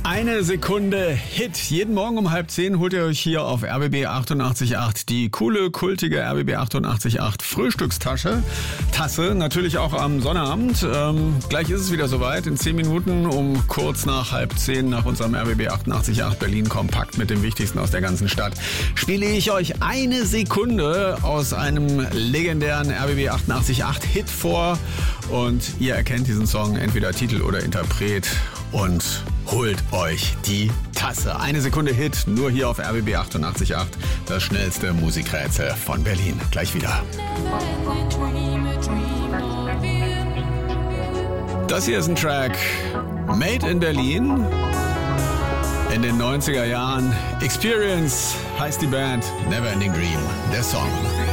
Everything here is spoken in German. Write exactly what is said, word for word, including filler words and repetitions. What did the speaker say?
Eine Sekunde Hit. Jeden Morgen um halb zehn holt ihr euch hier auf R B B achtundachtzig Komma acht die coole, kultige R B B achtundachtzig Komma acht Frühstückstasche. Tasse, natürlich auch am Sonnabend. Ähm, gleich ist es wieder soweit. In zehn Minuten um kurz nach halb zehn nach unserem R B B achtundachtzig Komma acht Berlin Kompakt mit dem Wichtigsten aus der ganzen Stadt spiele ich euch eine Sekunde aus einem legendären R B B achtundachtzig Komma acht Hit vor. Und ihr erkennt diesen Song entweder Titel oder Interpret und holt euch die Tasse. Eine Sekunde Hit, nur hier auf R B B achtundachtzig Komma acht. Das schnellste Musikrätsel von Berlin. Gleich wieder. Das hier ist ein Track Made in Berlin. In den neunziger Jahren. Experience heißt die Band. Never Ending Dream, der Song.